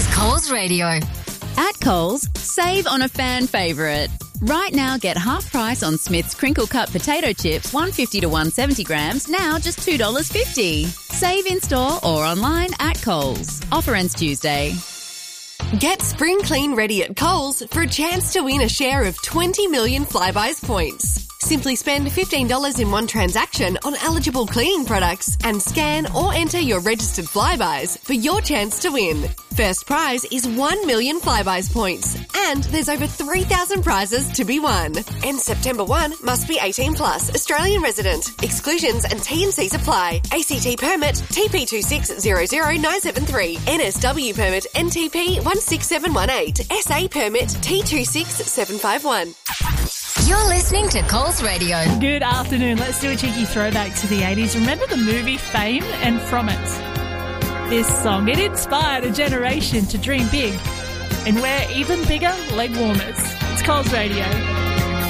is Coles Radio. At Coles, save on a fan favourite. Right now, get half price on Smith's crinkle cut potato chips, 150 to 170 grams, now just $2.50. Save in store or online at Coles. Offer ends Tuesday. Get spring clean ready at Coles for a chance to win a share of 20 million Flybuys points. Simply spend $15 in one transaction on eligible cleaning products and scan or enter your registered Flybuys for your chance to win. First prize is 1 million Flybuys points, and there's over 3,000 prizes to be won. And September 1 must be 18 plus, Australian resident. Exclusions and T&Cs apply. ACT permit TP2600973, NSW permit NTP 16718, SA permit T26751. You're listening to Coles Radio. Good afternoon. Let's do a cheeky throwback to the 80s. Remember the movie Fame? And from it, this song, it inspired a generation to dream big and wear even bigger leg warmers. It's Coles Radio.